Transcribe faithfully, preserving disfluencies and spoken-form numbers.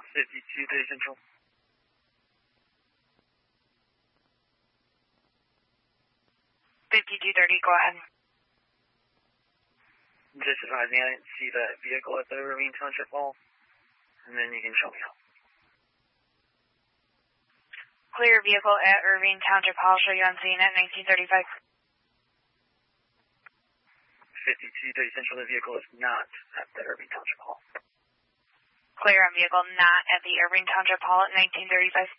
fifty-two thirty Central. fifty-two thirty, go ahead. Just advising, I didn't see that vehicle at the Irving Township Hall, and then you can show me out. Clear vehicle at Irving Township Hall, show you on scene at nineteen thirty-five. fifty-two thirty Central, the vehicle is not at the Irving Township Hall. Clear on vehicle not at the Irving Township Hall at nineteen thirty-five.